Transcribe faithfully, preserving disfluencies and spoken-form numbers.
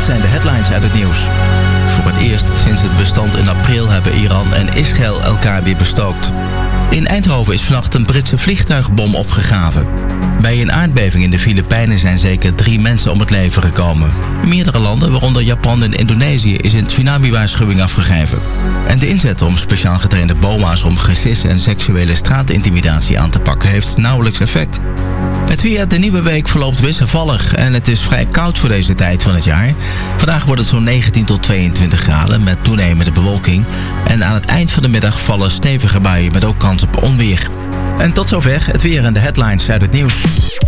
zijn de headlines uit het nieuws. Voor het eerst sinds het bestand in april hebben Iran en Israël elkaar weer bestookt. In Eindhoven is vannacht een Britse vliegtuigbom opgegraven. Bij een aardbeving in de Filipijnen zijn zeker drie mensen om het leven gekomen. Meerdere landen, waaronder Japan en Indonesië, is een tsunami-waarschuwing afgegeven. En de inzet om speciaal getrainde boma's om gesis en seksuele straatintimidatie aan te pakken heeft nauwelijks effect. Het weer, de nieuwe week verloopt wisselvallig en het is vrij koud voor deze tijd van het jaar. Vandaag wordt het zo'n negentien tot tweeëntwintig graden met toenemende bewolking. En aan het eind van de middag vallen stevige buien met ook kans op onweer. En tot zover het weer en de headlines uit het nieuws.